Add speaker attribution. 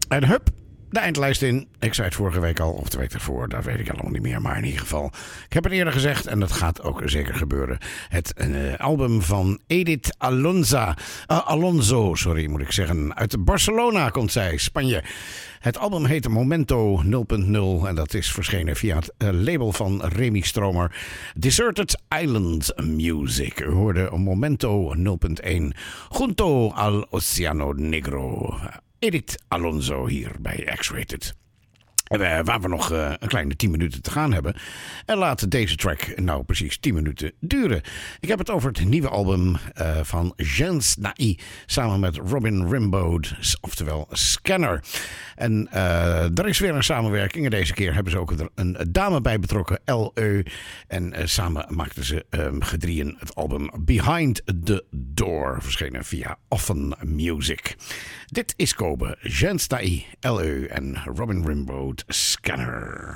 Speaker 1: En hup, de eindlijst in. Ik zei het vorige week al, of de week ervoor, dat weet ik allemaal niet meer. Maar in ieder geval, ik heb het eerder gezegd en dat gaat ook zeker gebeuren. Het album van Edith Alonso, moet ik zeggen. Uit Barcelona komt zij, Spanje. Het album heet Momento 0.0 en dat is verschenen via het label van Remy Stromer. Deserted Island Music. U hoorde Momento 0.1. Junto al Oceano Negro. Edith Alonso hier bij X-Rated. Waar we nog een kleine 10 minuten te gaan hebben. En laat deze track nou precies 10 minuten duren. Ik heb het over het nieuwe album van Jens Nai. Samen met Robin Rimbaud. Oftewel Scanner. En er is weer een samenwerking. En deze keer hebben ze ook een dame bij betrokken. L.E. En samen maakten ze gedrieën het album Behind the Door. Verschenen via Often Music. Dit is Kobe. Jens Nai, L.E. en Robin Rimbaud. Scanner.